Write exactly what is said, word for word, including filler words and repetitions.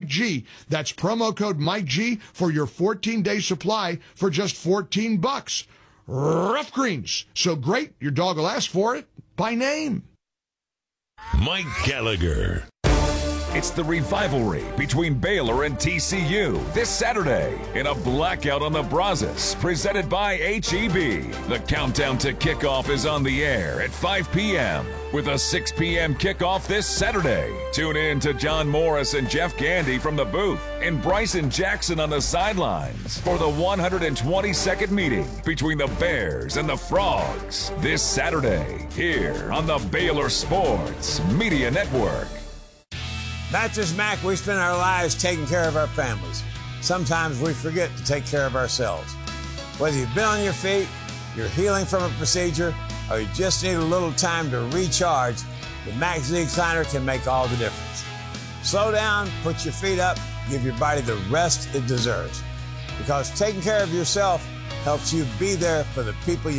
G. That's promo code Mike G for your fourteen-day supply for just fourteen bucks. Rough Greens. So great, your dog will ask for it by name. Mike Gallagher. It's the rivalry between Baylor and T C U this Saturday in a blackout on the Brazos, presented by H E B. The countdown to kickoff is on the air at five p.m. with a six p.m. kickoff this Saturday. Tune in to John Morris and Jeff Gandy from the booth and Bryson Jackson on the sidelines for the one hundred twenty-second meeting between the Bears and the Frogs this Saturday here on the Baylor Sports Media Network. Mattress Mac, we spend our lives taking care of our families. Sometimes we forget to take care of ourselves. Whether you've been on your feet, you're healing from a procedure, or you just need a little time to recharge, the Mac Z Recliner can make all the difference. Slow down, put your feet up, give your body the rest it deserves. Because taking care of yourself helps you be there for the people you